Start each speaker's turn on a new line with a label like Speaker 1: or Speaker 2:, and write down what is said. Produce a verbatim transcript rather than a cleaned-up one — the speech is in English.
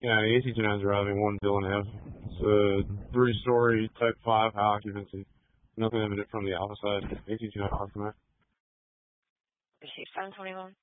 Speaker 1: Yeah, A C two nine driving, one Dylan F. It's a three-story Type five high occupancy. Nothing evident from the alpha side. A C two nine Alpha.
Speaker 2: Receive seven twenty-one.